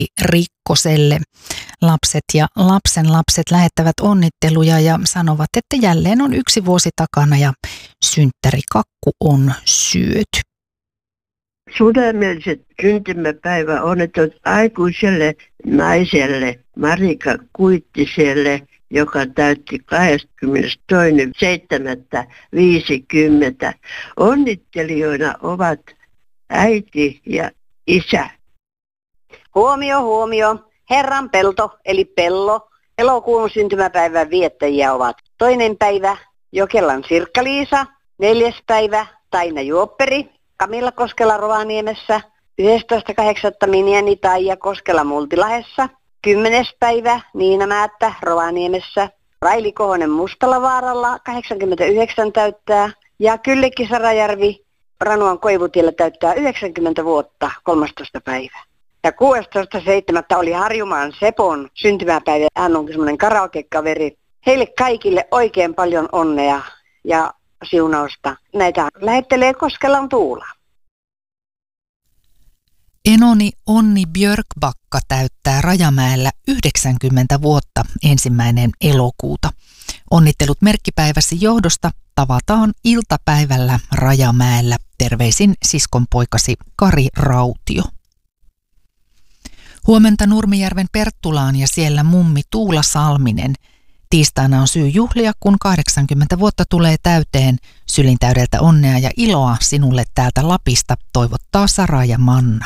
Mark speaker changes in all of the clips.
Speaker 1: Rikkoselle. Lapset ja lapsenlapset lähettävät onnitteluja ja sanovat, että jälleen on 1 vuosi takana ja synttärikakku on syöty.
Speaker 2: Sydämelliset syntymäpäivä onnittelut aikuiselle naiselle Marika Kuittiselle, joka täytti 22.7.50. Onnittelijoina ovat äiti ja isä.
Speaker 3: Huomio, huomio. Herran pelto eli pello. Elokuun syntymäpäivän viettäjiä ovat 2. päivä Jokelan Sirkka-Liisa, 4. päivä Taina Juopperi, Kamilla Koskela Rovaniemessä, 11.8. Minjani Taija Koskela Multilahdessa, 10. päivä Niina Määttä Rovaniemessä, Raili Kohonen Mustalavaaralla 89 täyttää ja Kyllikki Sarajärvi Ranuan Koivutiellä täyttää 90 vuotta 13. päivä. Ja 16.7. oli Harjumaan Sepon syntymäpäivä. Hän onkin semmoinen karaoke-kaveri. Heille kaikille oikein paljon onnea ja siunausta. Näitä lähettelee Koskelan Tuula.
Speaker 1: Enoni Onni Björkbakka täyttää Rajamäellä 90 vuotta 1. elokuuta. Onnittelut merkkipäiväsi johdosta tavataan iltapäivällä Rajamäellä. Terveisin siskonpoikasi Kari Rautio. Huomenta Nurmijärven Perttulaan ja siellä mummi Tuula Salminen. Tiistaina on syy juhlia, kun 80 vuotta tulee täyteen. Sylintäydeltä onnea ja iloa sinulle täältä Lapista, toivottaa Sara ja Manna.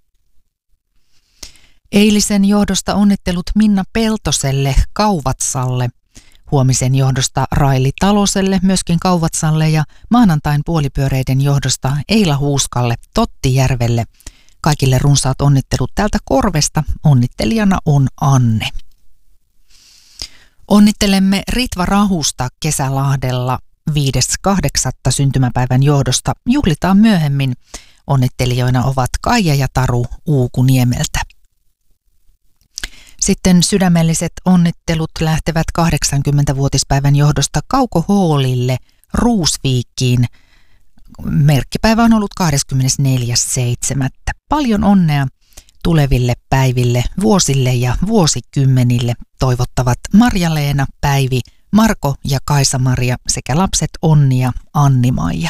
Speaker 1: Eilisen johdosta onnittelut Minna Peltoselle Kauvatsalle. Huomisen johdosta Raili Taloselle, myöskin Kauvatsalle ja maanantain puolipyöreiden johdosta Eila Huuskalle Tottijärvelle. Kaikille runsaat onnittelut täältä Korvesta. Onnittelijana on Anne. Onnittelemme Ritva Rahusta Kesälahdella 5.8. syntymäpäivän johdosta. Juhlitaan myöhemmin. Onnittelijoina ovat Kaija ja Taru Uukuniemeltä. Sitten sydämelliset onnittelut lähtevät 80-vuotispäivän johdosta Kauko Hoolille Ruusviikkiin. Merkkipäivä on ollut 24.7. Paljon onnea tuleville päiville, vuosille ja vuosikymmenille toivottavat Marja-Leena, Päivi, Marko ja Kaisa-Maria sekä lapset Onni ja Anni-Maija.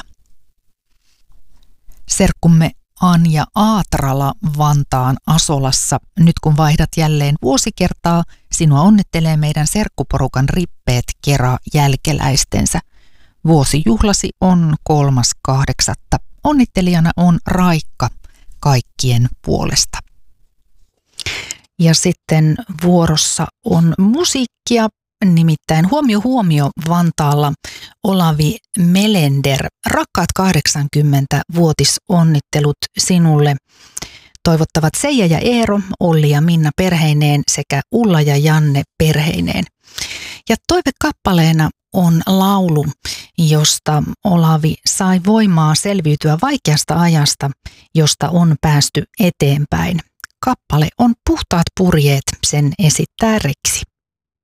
Speaker 1: Serkkumme Anja Aatrala Vantaan Asolassa. Nyt kun vaihdat jälleen vuosikertaa, sinua onnittelee meidän serkkuporukan rippeet Kera jälkeläistensä. Vuosijuhlasi on 3.8. Onnittelijana on Raikka kaikkien puolesta. Ja sitten vuorossa on musiikkia, nimittäin huomio Vantaalla Olavi Melender. Rakkaat 80-vuotisonnittelut sinulle. Toivottavat Seija ja Eero, Olli ja Minna perheineen sekä Ulla ja Janne perheineen. Ja toivekappaleena on laulu, josta Olavi sai voimaa selviytyä vaikeasta ajasta, josta on päästy eteenpäin. Kappale on Puhtaat purjeet, sen esittää Reksi.